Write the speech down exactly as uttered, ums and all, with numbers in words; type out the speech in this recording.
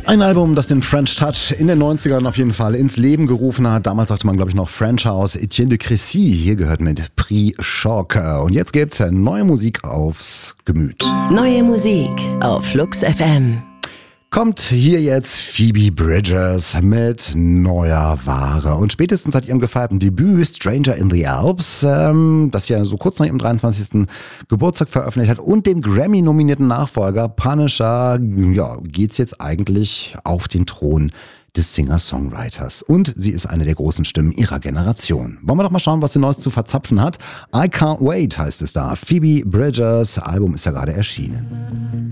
Ein Album, das den French Touch in den neunzigern auf jeden Fall ins Leben gerufen hat. Damals sagte man, glaube ich, noch French House. Etienne de Crécy, hier gehört mit Prix Choc. Und jetzt gibt's neue Musik aufs Gemüt. Neue Musik auf Flux F M. Kommt hier jetzt Phoebe Bridgers mit neuer Ware. Und spätestens seit ihrem gefeierten Debüt Stranger in the Alps, ähm, das ja so kurz nach ihrem dreiundzwanzigsten Geburtstag veröffentlicht hat, und dem Grammy-nominierten Nachfolger Punisher, ja, geht's jetzt eigentlich auf den Thron des Singer-Songwriters. Und sie ist eine der großen Stimmen ihrer Generation. Wollen wir doch mal schauen, was sie Neues zu verzapfen hat. I Can't Wait heißt es da. Phoebe Bridgers Album ist ja gerade erschienen.